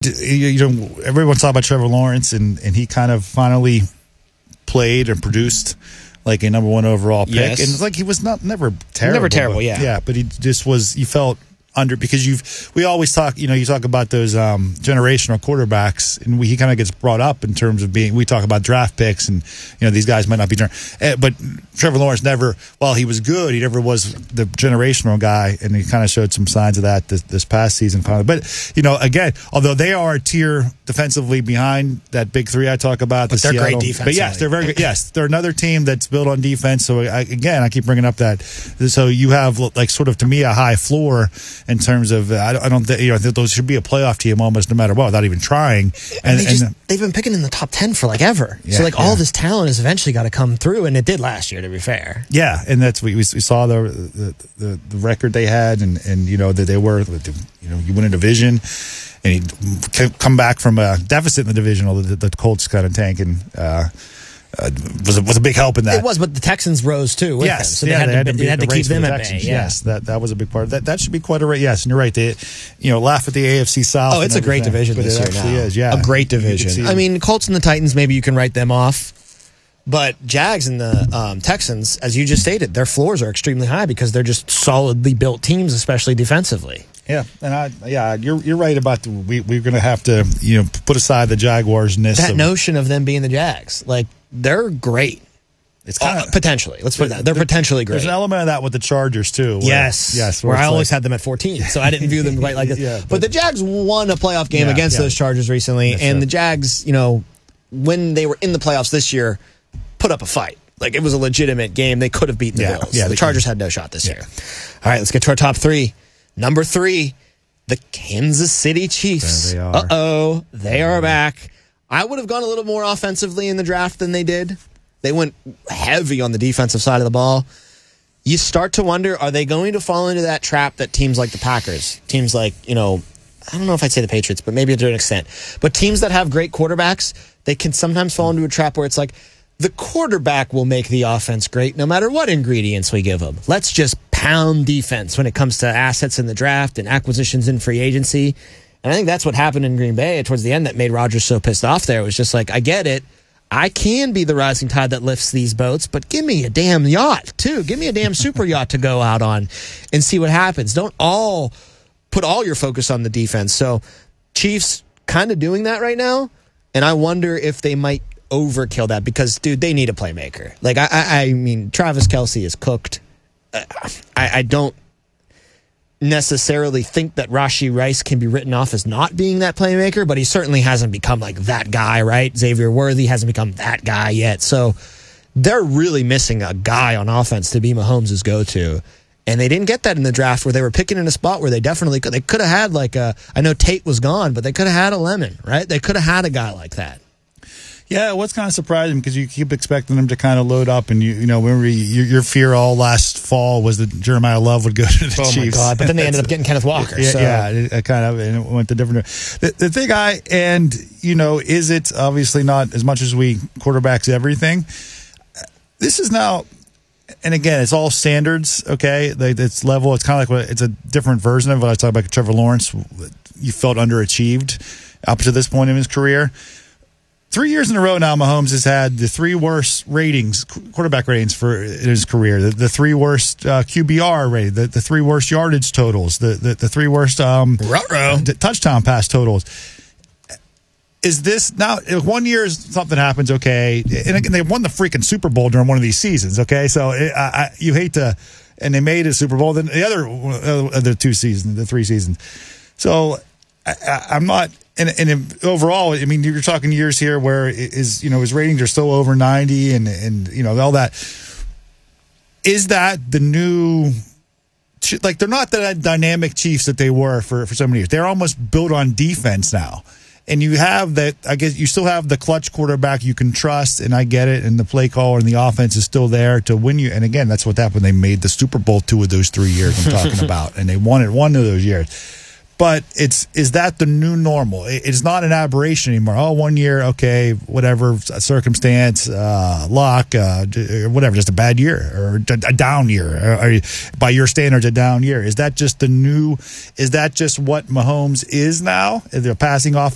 everyone's talking about Trevor Lawrence, and he kind of finally played and produced like a number one overall pick. Yes. And it's like he was never terrible. Never terrible, but, yeah. Yeah, but he just was, you felt under, because we always talk, you talk about those generational quarterbacks, and he kind of gets brought up in terms of we talk about draft picks, and these guys might not be, but Trevor Lawrence never, while he was good, he never was the generational guy, and he kind of showed some signs of that this past season finally. But again, although they are a tier defensively behind that big three I talk about, but they're Seattle, great defensively. But yes, they're very good. Yes, they're another team that's built on defense. So I keep bringing up that. So you have like sort of, to me, a high floor in terms of I don't think I think those should be a playoff team almost no matter what, without even trying. And they've been picking in the top 10 for like ever. Yeah, so all this talent has eventually got to come through, and it did last year, to be fair. Yeah, and that's we saw the record they had, and that they were you win a division, and he come back from a deficit in the division, although the Colts kind of tanking. Was a big help in that. It was, but the Texans rose too. With yes, them, so they had to keep them at bay. Yeah. Yes, that was a big part of that. That should be quite a rate. Yes, and you're right. They, laugh at the AFC South. Oh, it's a great division but this year. It actually now. is. Yeah, a great division. I mean, Colts and the Titans, maybe you can write them off. But Jags and the Texans, as you just stated, their floors are extremely high because they're just solidly built teams, especially defensively. Yeah, and you're right about we're going to have to put aside the Jaguars-ness. That notion of them being the Jags, like they're great. It's kind of potentially. Let's put that. They're potentially great. There's an element of that with the Chargers too. Yes. Where I always had them at 14, so I didn't view them quite like this. Yeah, but the Jags won a playoff game against those Chargers recently, and the Jags, when they were in the playoffs this year, put up a fight. Like, it was a legitimate game. They could have beaten the Bills. Yeah, the Chargers had no shot this year. All right, let's get to our top three. Number 3, the Kansas City Chiefs. There they are. Uh-oh, they are back. I would have gone a little more offensively in the draft than they did. They went heavy on the defensive side of the ball. You start to wonder, are they going to fall into that trap that teams like the Packers, teams like, I don't know if I'd say the Patriots, but maybe to an extent. But teams that have great quarterbacks, they can sometimes fall into a trap where it's like, the quarterback will make the offense great no matter what ingredients we give them. Let's just pound defense when it comes to assets in the draft and acquisitions in free agency. And I think that's what happened in Green Bay towards the end that made Rodgers so pissed off there. It was just like, I get it. I can be the rising tide that lifts these boats, but give me a damn yacht, too. Give me a damn super yacht to go out on and see what happens. Don't all put all your focus on the defense. So Chiefs kind of doing that right now, and I wonder if they might overkill that because, dude, they need a playmaker. Like, I mean, Travis Kelce is cooked. I don't necessarily think that Rashee Rice can be written off as not being that playmaker, but he certainly hasn't become like that guy, right? Xavier Worthy hasn't become that guy yet. So they're really missing a guy on offense to be Mahomes' go-to. And they didn't get that in the draft where they were picking in a spot where they could have had like I know Tate was gone, but they could have had a Lemon, right? They could have had a guy like that. Yeah, what's kind of surprising because you keep expecting them to kind of load up, and remember your fear all last fall was that Jeremiah Love would go to the Chiefs. Oh my God! But then they ended up getting Kenneth Walker. Yeah, it kind of and it went the different. The thing is it obviously not as much as we quarterbacks everything. This is now, and again, it's all standards. Okay, it's level. It's kind of like it's a different version of what I was talking about. Trevor Lawrence, you felt underachieved up to this point in his career. 3 years in a row now, Mahomes has had the 3 worst ratings, quarterback ratings in his career. The 3 worst QBR rating, the 3 worst yardage totals, the 3 worst touchdown pass totals. Is this now? 1 year something happens, okay, and again, they won the freaking Super Bowl during one of these seasons, okay. So you hate to, and they made a Super Bowl. Then the other 2 seasons, the 3 seasons. So I'm not. And overall, I mean, you're talking years here where his ratings are still over 90 and all that. Is that the new, like, they're not the dynamic Chiefs that they were for so many years. They're almost built on defense now. And you have that, I guess you still have the clutch quarterback you can trust, and I get it, and the play caller and the offense is still there to win you. And again, that's what happened. They made the Super Bowl 2 of those 3 years I'm talking about, and they won it 1 of those years. But is that the new normal? It's not an aberration anymore. Oh, 1 year, okay, whatever, circumstance, luck, whatever, just a bad year or a down year. Or by your standards, a down year. Is that just the new? Is that just what Mahomes is now? The passing offense.